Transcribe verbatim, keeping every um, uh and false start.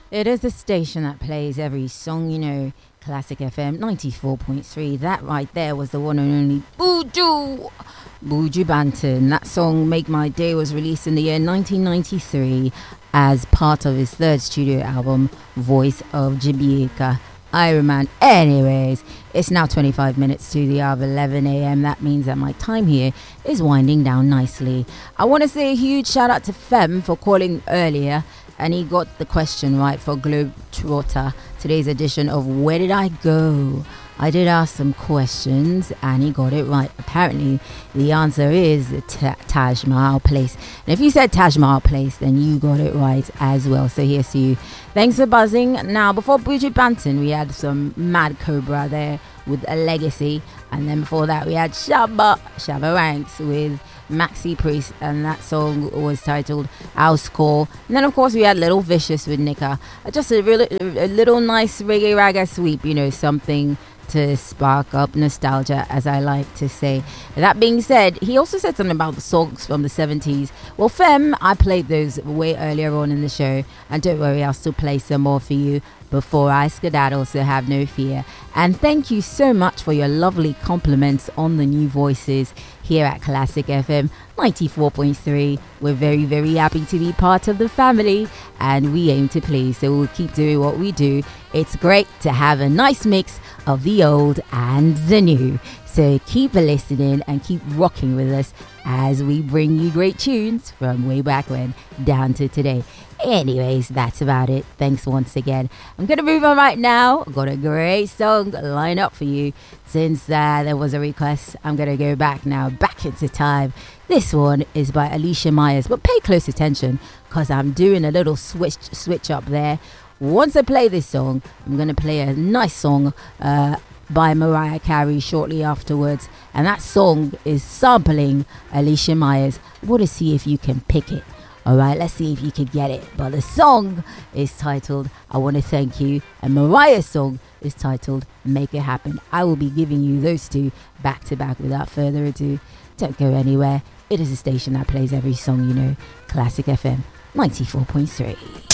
It is the station that plays every song, you know, Classic F M ninety-four point three. That right there was the one and only Buju. Buju Banton. That song, Make My Day, was released in the year nineteen ninety-three as part of his third studio album, Voice of Jamaica. Iron Man. Anyways, it's now twenty-five minutes to the hour of eleven a.m. That means that my time here is winding down nicely. I want to say a huge shout out to Fem for calling earlier, and he got the question right for Globetrotter, today's edition of Where Did I Go? I did ask some questions and he got it right. Apparently, the answer is the T- Taj Mahal Place. And if you said Taj Mahal Place, then you got it right as well. So here's to you. Thanks for buzzing. Now, before Buju Banton, we had some Mad Cobra there with A Legacy. And then before that, we had Shabba, Shabba Ranks with Maxi Priest. And that song was titled House Call. And then, of course, we had Little Vicious with Nika. Just a, really, a little nice reggae ragga sweep, you know, something to spark up nostalgia, as I like to say. That being said, he also said something about the songs from the seventies. Well, Fem, I played those way earlier on in the show, and don't worry, I'll still play some more for you before I skedaddle, so have no fear. And thank you so much for your lovely compliments on the new voices here at Classic F M ninety-four point three. We're very, very happy to be part of the family, and we aim to please, so we'll keep doing what we do. It's great to have a nice mix of the old and the new. So keep listening and keep rocking with us as we bring you great tunes from way back when down to today. Anyways, that's about it. Thanks once again. I'm going to move on right now. I've got a great song lined up for you. Since uh, there was a request, I'm going to go back now, back into time. This one is by Alicia Myers, but pay close attention because I'm doing a little switch switch up there. Once I play this song, I'm going to play a nice song uh, by Mariah Carey shortly afterwards. And that song is sampling Alicia Myers. I want to see if you can pick it. All right, let's see if you can get it. But the song is titled I Want to Thank You, and Mariah's song is titled Make It Happen. I will be giving you those two back to back without further ado. Don't go anywhere. It is a station that plays every song you know. Classic F M ninety-four point three.